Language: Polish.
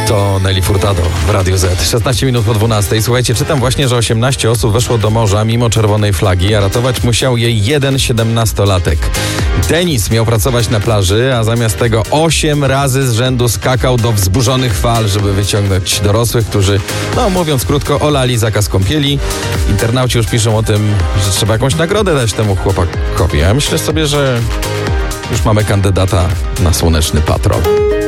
To Nelly Furtado w Radiu Z. 16 minut po 12. Słuchajcie, czytam właśnie, że 18 osób weszło do morza mimo czerwonej flagi, a ratować musiał jej jeden 17-latek. Denis miał pracować na plaży, a zamiast tego 8 razy z rzędu skakał do wzburzonych fal, żeby wyciągnąć dorosłych, którzy, mówiąc krótko, olali zakaz kąpieli. Internauci już piszą o tym, że trzeba jakąś nagrodę dać temu chłopakowi. Ja myślę sobie, że już mamy kandydata na słoneczny patrol.